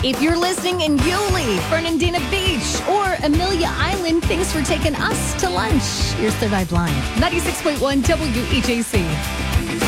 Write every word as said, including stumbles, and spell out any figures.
If you're listening in Yulee, Fernandina Beach, or Amelia Island, thanks for taking us to lunch. Here's Third Eye Blind. ninety-six point one W E J C.